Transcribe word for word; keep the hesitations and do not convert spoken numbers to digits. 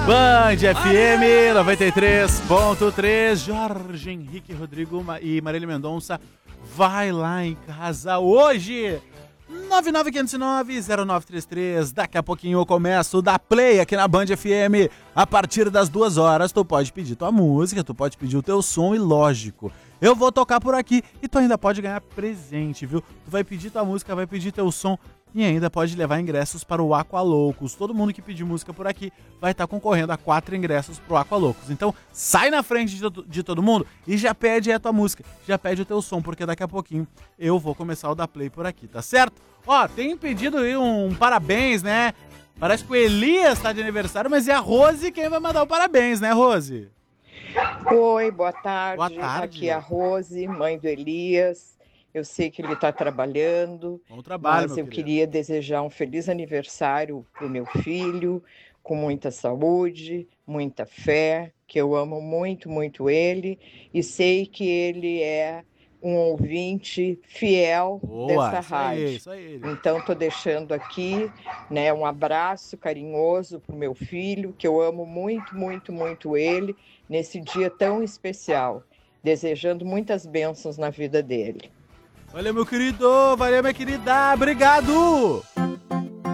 Band F M noventa e três ponto três. Jorge Henrique Rodrigo e Marília Mendonça, vai lá em casa hoje. nove nove cinco nove zero nove três três. Daqui a pouquinho eu começo da Play aqui na Band F M. A partir das duas horas tu pode pedir tua música, tu pode pedir o teu som e lógico, eu vou tocar por aqui e tu ainda pode ganhar presente, viu? Tu vai pedir tua música, vai pedir teu som e ainda pode levar ingressos para o Aqualoucos. Todo mundo que pedir música por aqui vai estar concorrendo a quatro ingressos pro Aqualoucos. Então sai na frente de, de todo mundo e já pede a tua música, já pede o teu som, porque daqui a pouquinho eu vou começar o da Play por aqui, tá certo? Ó, tem pedido aí um parabéns, né? Parece que o Elias tá de aniversário, mas é a Rose quem vai mandar o parabéns, né, Rose? Oi, boa tarde. Boa tarde. Aqui é a Rose, mãe do Elias. Eu sei que ele está trabalhando, Bom trabalho, mas meu eu querido. queria desejar um feliz aniversário para o meu filho, com muita saúde, muita fé, que eu amo muito, muito ele, e sei que ele é um ouvinte fiel Boa, dessa isso rádio. aí, isso aí. Então, estou deixando aqui, né, um abraço carinhoso para o meu filho, que eu amo muito, muito, muito ele, nesse dia tão especial. Desejando muitas bênçãos na vida dele. Valeu, meu querido, valeu, minha querida, obrigado!